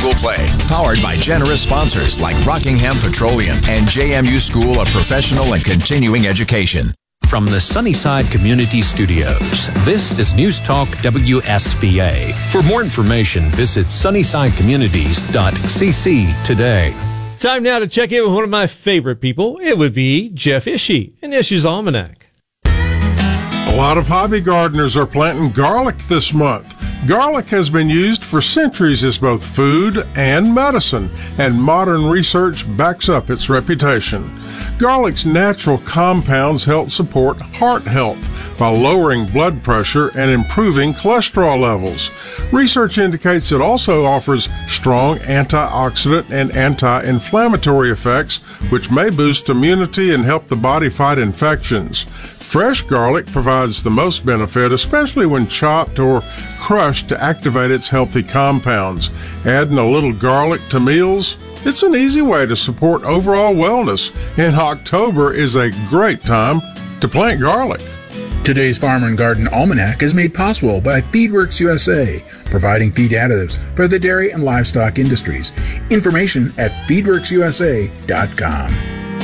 Google Play. Powered by generous sponsors like Rockingham Petroleum and JMU School of Professional and Continuing Education. From the Sunnyside Community Studios, this is News Talk WSBA. For more information, visit sunnysidecommunities.cc today. Time now to check in with one of my favorite people. It would be Jeff Ishii in Ishii's Almanac. A lot of hobby gardeners are planting garlic this month. Garlic has been used for centuries as both food and medicine, and modern research backs up its reputation. Garlic's natural compounds help support heart health by lowering blood pressure and improving cholesterol levels. Research indicates it also offers strong antioxidant and anti-inflammatory effects, which may boost immunity and help the body fight infections. Fresh garlic provides the most benefit, especially when chopped or crushed to activate its healthy compounds. Adding a little garlic to meals, it's an easy way to support overall wellness, and October is a great time to plant garlic. Today's Farmer and Garden Almanac is made possible by Feedworks USA, providing feed additives for the dairy and livestock industries. Information at feedworksusa.com.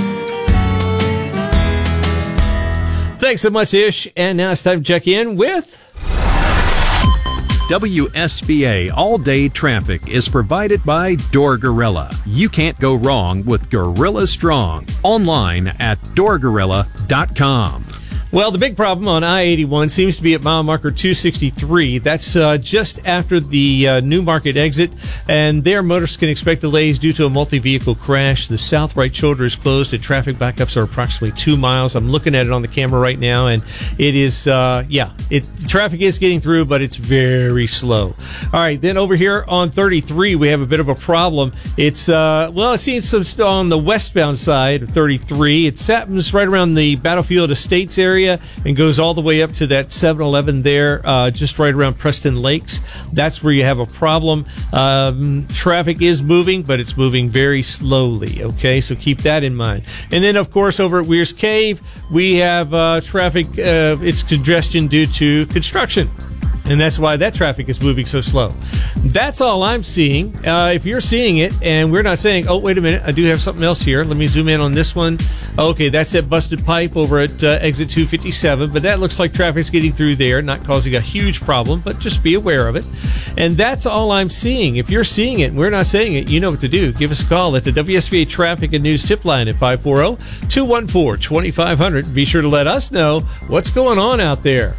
Thanks so much, Ish. And now it's time to check in with WSBA All-Day Traffic is provided by Door Gorilla. You can't go wrong with Gorilla Strong. Online at doorgorilla.com. Well, the big problem on I-81 seems to be at mile marker 263. That's just after the Newmarket exit, and there motorists can expect delays due to a multi-vehicle crash. The south right shoulder is closed, and traffic backups are approximately 2 miles. I'm looking at it on the camera right now, and it is, traffic is getting through, but it's very slow. All right, then over here on 33, we have a bit of a problem. It's, it seems some on the westbound side of 33. It happens right around the Battlefield Estates area and goes all the way up to that 7-Eleven there, just right around Preston Lakes. That's where you have a problem. Traffic is moving, but it's moving very slowly, okay? So keep that in mind. And then, of course, over at Weir's Cave, we have traffic, it's congestion due to construction. And that's why that traffic is moving so slow. That's all I'm seeing. If you're seeing it and we're not saying, oh, wait a minute, I do have something else here. Let me zoom in on this one. Okay, that's that busted pipe over at exit 257. But that looks like traffic's getting through there, not causing a huge problem, but just be aware of it. And that's all I'm seeing. If you're seeing it and we're not saying it, you know what to do. Give us a call at the WSVA Traffic and News Tip Line at 540-214-2500. Be sure to let us know what's going on out there.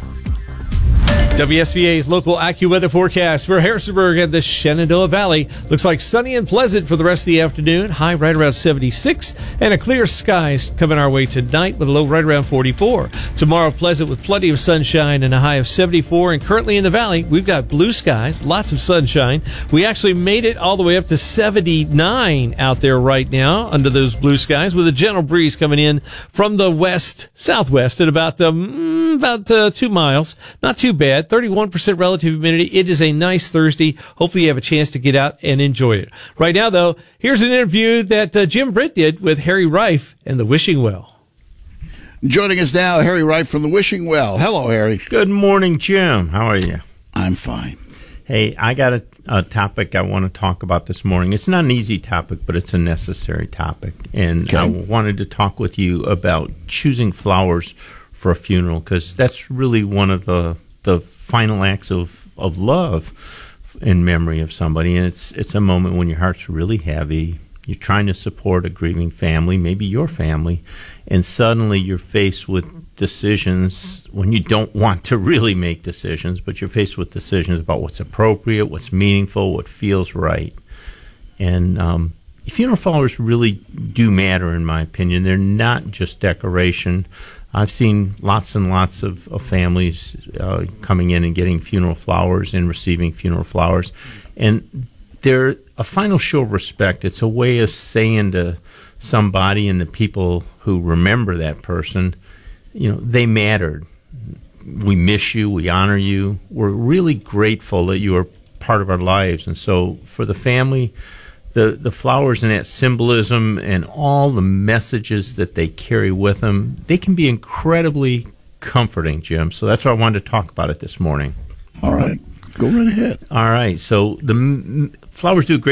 WSVA's local AccuWeather forecast for Harrisonburg and the Shenandoah Valley. Looks like sunny and pleasant for the rest of the afternoon. High right around 76. And a clear skies coming our way tonight with a low right around 44. Tomorrow pleasant with plenty of sunshine and a high of 74. And currently in the valley, we've got blue skies, lots of sunshine. We actually made it all the way up to 79 out there right now under those blue skies with a gentle breeze coming in from the southwest at about 2 miles. Not too bad. 31% relative humidity. It is a nice Thursday. Hopefully you have a chance to get out and enjoy it. Right now, though, here's an interview that Jim Britt did with Harry Reif and the Wishing Well. Joining us now, Harry Reif from the Wishing Well. Hello, Harry. Good morning, Jim. How are you? I'm fine. Hey, I got a topic I want to talk about this morning. It's not an easy topic, but it's a necessary topic. And okay. I wanted to talk with you about choosing flowers for a funeral, because that's really one of the final acts of love in memory of somebody. And it's a moment when your heart's really heavy. You're trying to support a grieving family, maybe your family, and suddenly you're faced with decisions when you don't want to really make decisions, but you're faced with decisions about what's appropriate, what's meaningful, what feels right. And funeral flowers really do matter, in my opinion. They're not just decoration. I've seen lots and lots of families coming in and getting funeral flowers and receiving funeral flowers. And they're a final show of respect. It's a way of saying to somebody and the people who remember that person, they mattered. We miss you. We honor you. We're really grateful that you are part of our lives. And so for the family, the flowers and that symbolism and all the messages that they carry with them, they can be incredibly comforting, Jim. So that's why I wanted to talk about it this morning. All right. Go right ahead. All right. So the flowers do a great